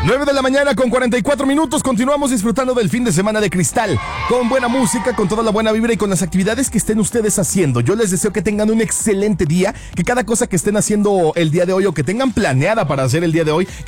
9 de la mañana con 44 minutos. Continuamos disfrutando del fin de semana de cristal. Con buena música, con toda la buena vibra y con las actividades que estén ustedes haciendo. Yo les deseo que tengan un excelente día. Que cada cosa que estén haciendo el día de hoy o que tengan planeada para hacer el día de hoy,